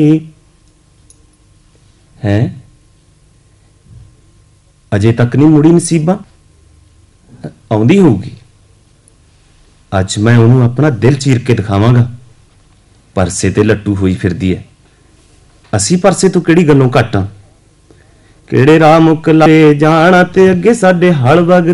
है अजे तक नहीं मुड़ी नसीबा आउंदी होगी। अज मैं उन्होंने अपना दिल चीर के दिखावांगा। परसे ते लट्टू होई फिरदी है, असी परसे तो किहड़ी गल्लों घट हां। किहड़े राह मुक लाए जाना ते अगे साडे हल वग